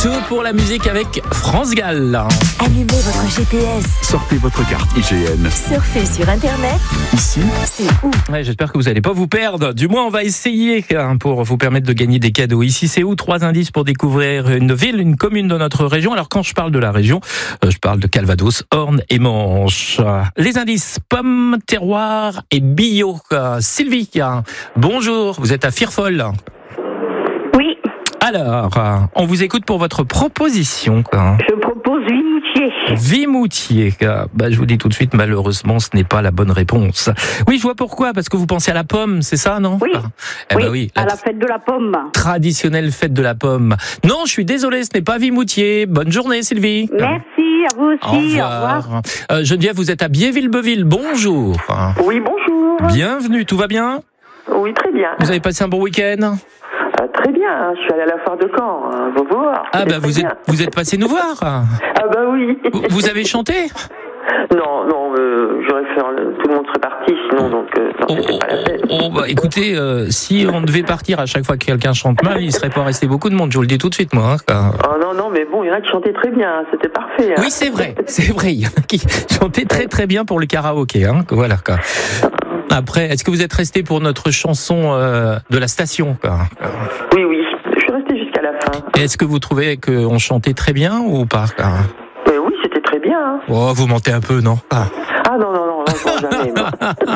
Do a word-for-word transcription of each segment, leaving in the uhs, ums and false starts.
Tout pour la musique avec France Gall. Allumez votre G P S. Sortez votre carte I G N. Surfez sur Internet. Ici, c'est où? Ouais, j'espère que vous n'allez pas vous perdre. Du moins, on va essayer hein, pour vous permettre de gagner des cadeaux. Ici, c'est où? Trois indices pour découvrir une ville, une commune de notre région. Alors, quand je parle de la région, je parle de Calvados, Orne et Manche. Les indices, pommes, terroir et bio. Sylvie, bonjour, vous êtes à Firfol. Oui. Alors, on vous écoute pour votre proposition. Je propose Vimoutier. Vimoutier. Bah, je vous dis tout de suite, malheureusement, ce n'est pas la bonne réponse. Oui, je vois pourquoi, parce que vous pensez à la pomme, c'est ça, non? Oui. Eh oui, ben oui, la à la fête de la pomme. Traditionnelle fête de la pomme. Non, je suis désolé, ce n'est pas Vimoutier. Bonne journée, Sylvie. Merci, à vous aussi. Au revoir. Au revoir. Euh, Geneviève, vous êtes à Biéville-Beuville. Bonjour. Oui, bonjour. Bienvenue, tout va bien? Oui, très bien. Vous avez passé un bon week-end? Euh, très bien, je suis allé à la foire de Caen, hein, vous voir. Ah bah très vous êtes, bien. vous êtes passé nous voir. Ah bah oui. Vous, vous avez chanté? Non, non, euh, j'aurais fait, tout le monde serait parti, sinon donc euh, non, Oh, c'était pas la peine. oh, bah écoutez, euh, si on devait partir à chaque fois que quelqu'un chante mal, il serait pas resté beaucoup de monde, je vous le dis tout de suite moi. Hein. Oh non, non, mais bon, il y en a qui chantaient très bien, hein, c'était parfait. Hein. Oui, c'est vrai, c'est vrai, il y en a qui chantaient très très bien pour le karaoké. Hein. Voilà. Quoi. Après, est-ce que vous êtes resté pour notre chanson euh, de la station quoi? Oui, oui, je suis resté jusqu'à la fin. Est-ce que vous trouvez qu'on chantait très bien ou pas quoi? Mais oui, c'était très bien. Hein. Oh, vous mentez un peu, non? Ah, ah non, non, non, non, jamais. moi.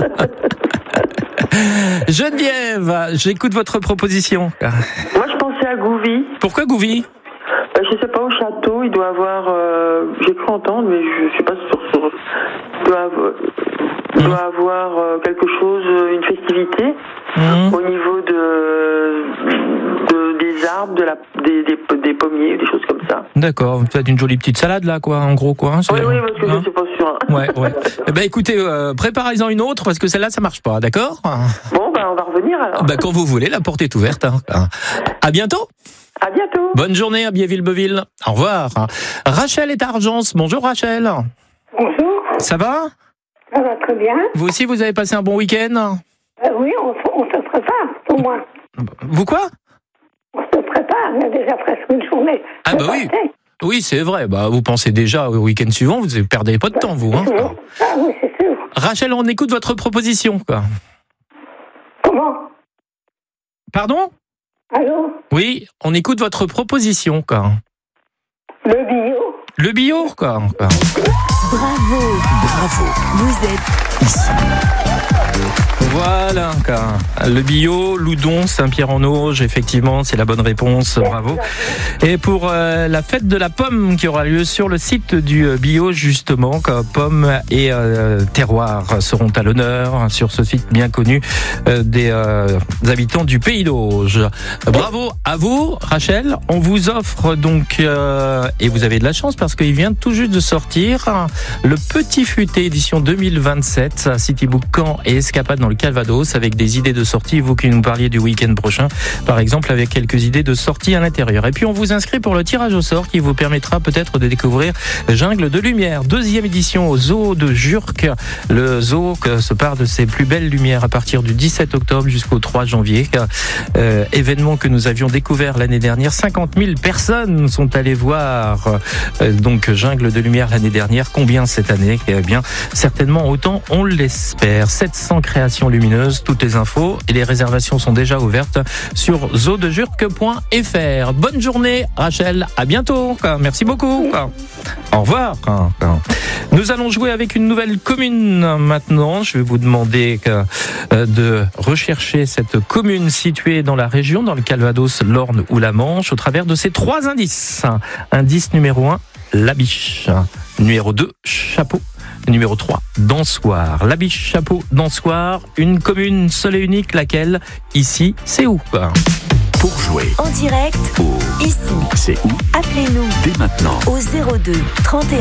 Geneviève, j'écoute votre proposition. Moi, je pensais à Gouvy. Pourquoi Gouvy? Euh, je sais pas, au château, il doit avoir... Euh, j'ai cru entendre, mais je suis pas sûre. Sur, il doit avoir, il doit avoir euh, quelque chose, une festivité mmh. au niveau de, de des arbres, de la, des, des, des pommiers, des choses comme ça. D'accord, peut-être une jolie petite salade là, quoi, en gros, quoi. Hein, oui, oui, parce que hein je suis pas sûre. Hein. Ouais, ouais. Eh ben, écoutez, euh, préparez-en une autre, parce que celle-là, ça marche pas, d'accord? Bon, ben, on va revenir alors. Ben, quand vous voulez, la porte est ouverte. Hein. À bientôt! À bientôt. Bonne journée à Biéville-Beuville. Au revoir. Rachel est à Argence. Bonjour Rachel. Bonjour. Ça va? Ça va très bien. Vous aussi, vous avez passé un bon week-end? euh, Oui, on, on se prépare, au moins. Vous quoi? On se prépare, il y a déjà presque une journée. Ah bah oui. Oui, c'est vrai. Bah, vous pensez déjà au week-end suivant, vous ne perdez pas de temps, vous. Hein. Ah oui, c'est sûr. Rachel, on écoute votre proposition. Quoi. Comment? Pardon? Allô? Oui, on écoute votre proposition. Quoi. Le bio. Le bio, quoi. quoi. Bravo. Bravo. Vous êtes Ici. Voilà, quoi. Le bio, Loudon, Saint-Pierre-en-Auge, effectivement, c'est la bonne réponse, bravo. Et pour euh, la fête de la pomme qui aura lieu sur le site du bio, justement, quoi, pommes et euh, terroirs seront à l'honneur sur ce site bien connu euh, des, euh, des habitants du Pays d'Auge. Bravo à vous, Rachel. On vous offre donc, euh, et vous avez de la chance parce qu'il vient tout juste de sortir, le Petit Futé édition deux mille vingt-sept, Citybook Caen et Escapade dans le Calvados avec des idées de sortie, vous qui nous parliez du week-end prochain, par exemple avec quelques idées de sortie à l'intérieur. Et puis on vous inscrit pour le tirage au sort qui vous permettra peut-être de découvrir Jungle de Lumière, deuxième édition au zoo de Jurques. Le zoo se part de ses plus belles lumières à partir du dix-sept octobre jusqu'au trois janvier. Euh, événement que nous avions découvert l'année dernière. cinquante mille personnes sont allées voir euh, donc Jungle de Lumière l'année dernière. Combien cette année? Eh bien, certainement autant, on l'espère. sept cents créations lumineuses, toutes les infos et les réservations sont déjà ouvertes sur zoo de jurques point f r. Bonne journée Rachel, à bientôt. Merci beaucoup. Au revoir. Nous allons jouer avec une nouvelle commune maintenant. Je vais vous demander de rechercher cette commune située dans la région, dans le Calvados, l'Orne ou la Manche, au travers de ces trois indices. Indice numéro un, la biche. Numéro deux, chapeau. Numéro trois, Dansoir. La Biche, chapeau, Dansoir. Une commune seule et unique, laquelle? Ici, c'est où? Pour jouer en direct, au ici, c'est où? appelez-nous Dès maintenant au zéro deux trente et un